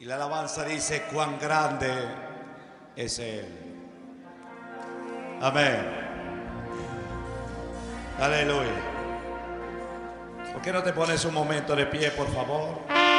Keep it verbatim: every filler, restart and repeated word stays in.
Y la alabanza dice: cuán grande es Él. Amén. Aleluya. ¿Por qué no te pones un momento de pie, por favor?